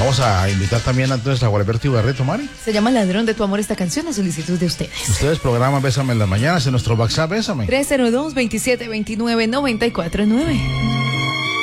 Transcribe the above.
Vamos a invitar también entonces a Gualberto Ibarreto, Mari. Se llama Ladrón de tu amor esta canción a solicitud de ustedes. Ustedes programan Bésame en las mañanas en nuestro WhatsApp, Bésame. 302-2729-949.